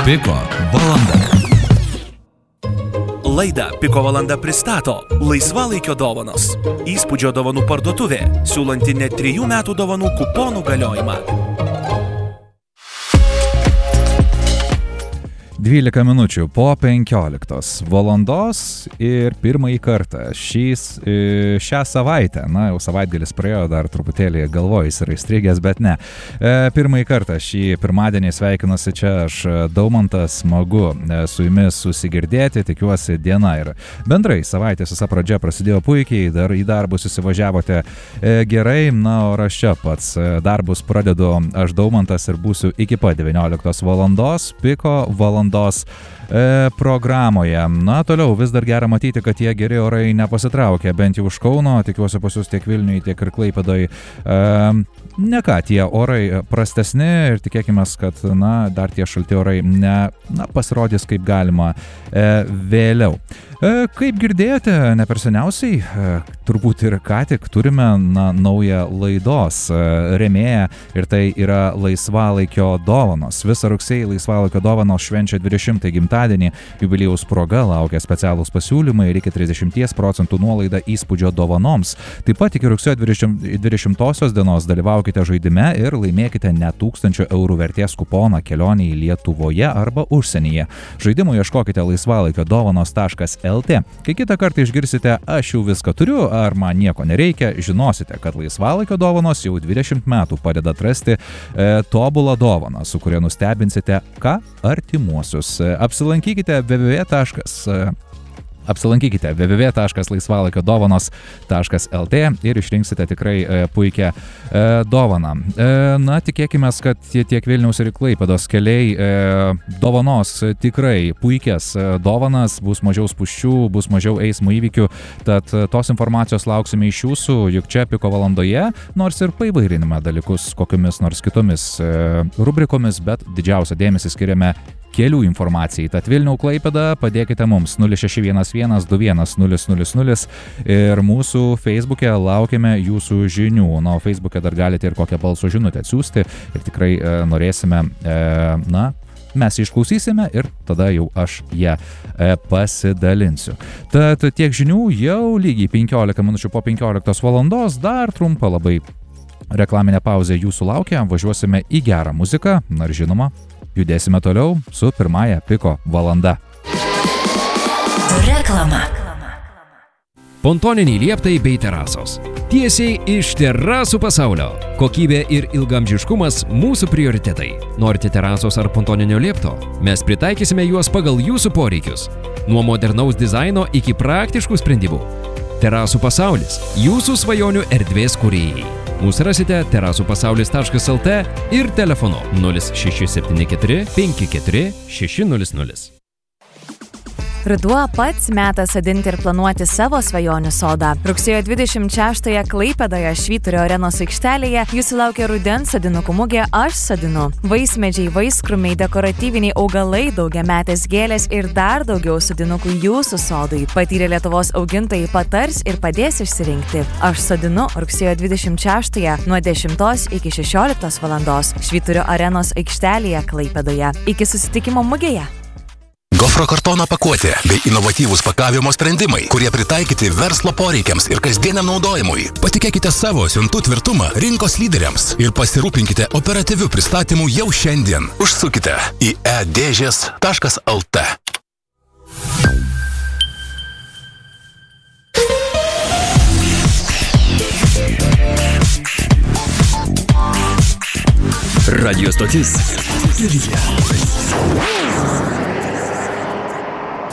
Piko valanda. Laidą Piko valanda pristato laisvalaikio dovanos. Įspūdžio dovanų parduotuvė, siūlanti net 3 metų dovanų kuponų galiojimą. 12 minučių po 15 valandos ir pirmąjį kartą šią savaitę, jau savaitgalis praėjo, dar truputėlį galvojus yra įstrigęs, bet ne. Pirmąjį kartą šį pirmadienį sveikinuosi čia aš, Daumantas, smagu su jumis susigirdėti, tikiuosi diena ir bendrai savaitės visa pradžia prasidėjo puikiai, dar į darbus įsivažiavote gerai, o aš čia pats darbus pradedu aš Daumantas ir būsiu iki pat 19 valandos, Piko valandos programoje. Toliau vis dar gera matyti, kad tie geri orai nepasitraukia, bent jau už Kauno, tikiuosi pas jūs tiek Vilniui, tiek ir Klaipėdoj. Ne ką, tie orai prastesni ir tikėkime, kad dar tie šalti orai pasirodys kaip galima vėliau. Kaip girdėjote, ne per seniausiai, turbūt ir ką tik turime naują laidos rėmėją ir tai yra laisvalaikio dovanos. Visą rugsėjį laisvalaikio dovanos švenčia 20 gimtadienį, jubiliejaus proga laukia specialūs pasiūlymai ir iki 30% nuolaida įspūdžio dovanoms. Taip pat iki rugsėjo 20 dienos dalyvaukite žaidime ir laimėkite net 1000 eurų vertės kuponą kelionėje Lietuvoje arba užsienyje. Žaidimų ieškokite laisvalaikio dovanos.lt. Kai kitą kartą išgirsite, aš jau viską turiu, ar man nieko nereikia, žinosite, kad laisvalaikio dovanos jau 20 metų padeda atrasti tobulą dovaną, su kuria nustebinsite artimuosius. Apsilankykite www.laisvalaikiodovanos.lt ir išrinksite tikrai puikią dovaną. Tikėkime, kad tiek Vilniaus ir Klaipėdos keliai dovanos tikrai puikias dovanas, bus mažiau spūsčių, bus mažiau eismo įvykių, tad tos informacijos lauksime iš jūsų, juk čia Piko valandoje, nors ir paįvairiname dalykus kokiomis nors kitomis rubrikomis, bet didžiausią dėmesį skiriame kelių informacijai. Tad Vilniau Klaipėda padėkite mums 0611 21 000 ir mūsų Facebook'e laukiame jūsų žinių. O Facebook'e dar galite ir kokią balso žinutę atsiųsti ir tikrai norėsime, mes išklausysime ir tada jau aš ją pasidalinsiu. Tad tiek žinių jau lygiai 15 minučių po 15 valandos, dar trumpa labai reklaminė pauzė jūsų laukia, važiuosime į gerą muziką, ir žinoma, judėsime toliau su pirmąja Piko valanda. Reklama. Pontoniniai lieptai bei terasos. Tiesiai iš terasų pasaulio. Kokybė ir ilgamžiškumas mūsų prioritetai. Norite terasos ar pontoninio liepto? Mes pritaikysime juos pagal jūsų poreikius. Nuo modernaus dizaino iki praktiškų sprendimų. Terasų pasaulis. Jūsų svajonių erdvės kūrėjai. Mūsų rasite terasupasaulis.lt ir telefonu 0674 54 600. Ruduo pats metas sodinti ir planuoti savo svajonių sodą. Rugsėjo 26-ąją Klaipėdoje Švyturio arenos aikštelėje jūsų laukia rudens sodinukų mugė Aš sodinu. Vaismedžiai, vaiskrūmiai, dekoratyviniai augalai, daugiametės gėlės ir dar daugiau sodinukų jūsų sodui. Patyrę Lietuvos augintojai patars ir padės išsirinkti. Aš sodinu rugsėjo 26-ąją nuo 10 iki 16 valandos Švyturio arenos aikštelėje Klaipėdoje. Iki susitikimo mugėje. Gofro kartono pakuotė bei inovatyvūs pakavimo sprendimai, kurie pritaikyti verslo poreikiams ir kasdieniam naudojimui. Patikėkite savo siuntų tvirtumą rinkos lyderiams ir pasirūpinkite operatyvių pristatymų jau šiandien. Užsukite į edėžės.lt. Radio stotis.